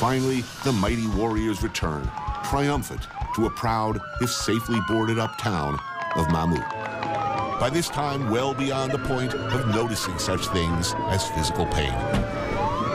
Finally, the mighty warriors return, triumphant to a proud, if safely boarded up town of Mamou. By this time, well beyond the point of noticing such things as physical pain.